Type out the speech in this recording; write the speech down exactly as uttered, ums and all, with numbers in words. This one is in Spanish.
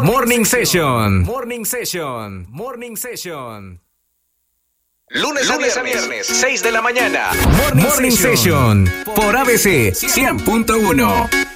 Morning Session. Morning Session. Morning Session. Lunes, Lunes a viernes, seis de la mañana. Morning, Morning Session. Session por A B C cien punto uno.